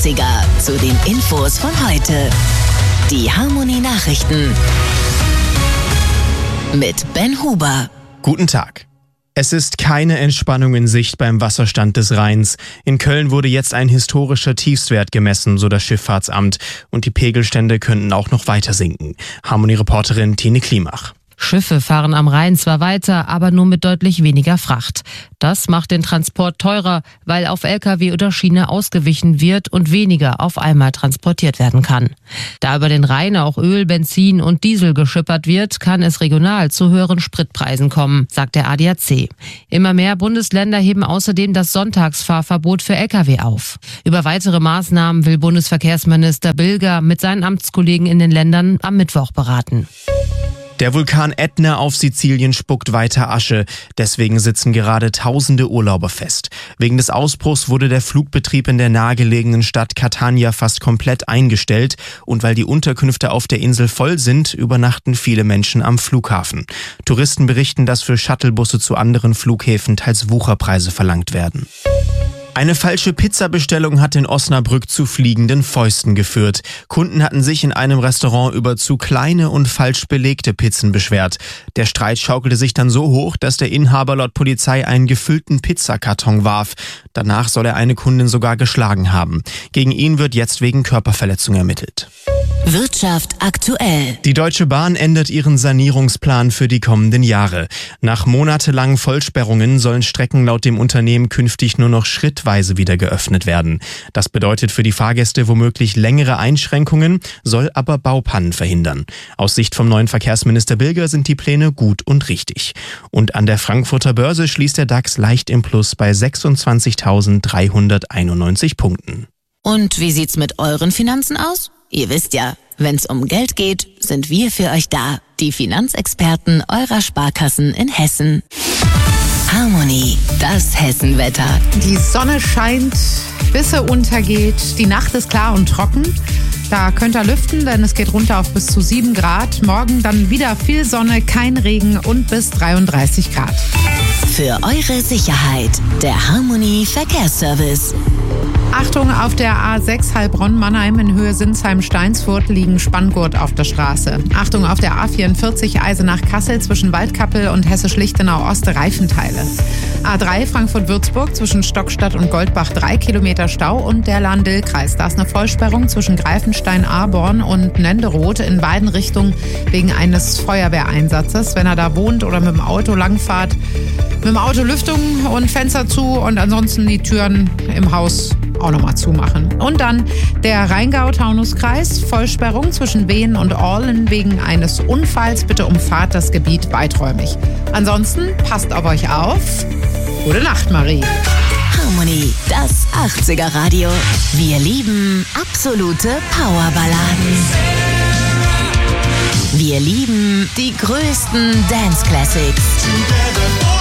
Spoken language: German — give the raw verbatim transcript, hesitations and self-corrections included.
achtziger zu den Infos von heute. Die Harmony Nachrichten mit Ben Huber. Guten Tag. Es ist keine Entspannung in Sicht beim Wasserstand des Rheins. In Köln wurde jetzt ein historischer Tiefstwert gemessen, so das Schifffahrtsamt. Und die Pegelstände könnten auch noch weiter sinken. Harmony-Reporterin Tine Klimach. Schiffe fahren am Rhein zwar weiter, aber nur mit deutlich weniger Fracht. Das macht den Transport teurer, weil auf L K W oder Schiene ausgewichen wird und weniger auf einmal transportiert werden kann. Da über den Rhein auch Öl, Benzin und Diesel geschippert wird, kann es regional zu höheren Spritpreisen kommen, sagt der A D A C. Immer mehr Bundesländer heben außerdem das Sonntagsfahrverbot für L K W auf. Über weitere Maßnahmen will Bundesverkehrsminister Bilger mit seinen Amtskollegen in den Ländern am Mittwoch beraten. Der Vulkan Ätna auf Sizilien spuckt weiter Asche. Deswegen sitzen gerade tausende Urlauber fest. Wegen des Ausbruchs wurde der Flugbetrieb in der nahegelegenen Stadt Catania fast komplett eingestellt. Und weil die Unterkünfte auf der Insel voll sind, übernachten viele Menschen am Flughafen. Touristen berichten, dass für Shuttlebusse zu anderen Flughäfen teils Wucherpreise verlangt werden. Eine falsche Pizzabestellung hat in Osnabrück zu fliegenden Fäusten geführt. Kunden hatten sich in einem Restaurant über zu kleine und falsch belegte Pizzen beschwert. Der Streit schaukelte sich dann so hoch, dass der Inhaber laut Polizei einen gefüllten Pizzakarton warf. Danach soll er eine Kundin sogar geschlagen haben. Gegen ihn wird jetzt wegen Körperverletzung ermittelt. Wirtschaft aktuell. Die Deutsche Bahn ändert ihren Sanierungsplan für die kommenden Jahre. Nach monatelangen Vollsperrungen sollen Strecken laut dem Unternehmen künftig nur noch schrittweise wieder geöffnet werden. Das bedeutet für die Fahrgäste womöglich längere Einschränkungen, soll aber Baupannen verhindern. Aus Sicht vom neuen Verkehrsminister Bilger sind die Pläne gut und richtig. Und an der Frankfurter Börse schließt der DAX leicht im Plus bei sechsundzwanzigtausenddreihunderteinundneunzig Punkten. Und wie sieht's mit euren Finanzen aus? Ihr wisst ja, wenn's um Geld geht, sind wir für euch da. Die Finanzexperten eurer Sparkassen in Hessen. Harmony, das Hessenwetter. Die Sonne scheint, bis sie untergeht. Die Nacht ist klar und trocken. Da könnt ihr lüften, denn es geht runter auf bis zu sieben Grad. Morgen dann wieder viel Sonne, kein Regen und bis dreiunddreißig Grad. Für eure Sicherheit, der Harmony Verkehrsservice. Achtung, auf der A sechs Heilbronn-Mannheim in Höhe Sinsheim-Steinsfurt liegen Spanngurt auf der Straße. Achtung, auf der A vierundvierzig Eisenach-Kassel zwischen Waldkappel und Hessisch-Lichtenau-Ost Reifenteile. A drei Frankfurt-Würzburg zwischen Stockstadt und Goldbach drei Kilometer Stau und der Lahn-Dill-Kreis. Da ist eine Vollsperrung zwischen Greifenstein-Aborn und Nenderoth in beiden Richtungen wegen eines Feuerwehreinsatzes. Wenn ihr da wohnt oder mit dem Auto langfahrt, mit dem Auto Lüftung und Fenster zu und ansonsten die Türen im Haus auch nochmal zumachen. Und dann der Rheingau-Taunus-Kreis, Vollsperrung zwischen Wehen und Orlen wegen eines Unfalls. Bitte umfahrt das Gebiet weiträumig. Ansonsten passt auf euch auf. Gute Nacht, Marie. Harmony, das achtziger Radio. Wir lieben absolute Powerballaden. Wir lieben die größten Dance Classics.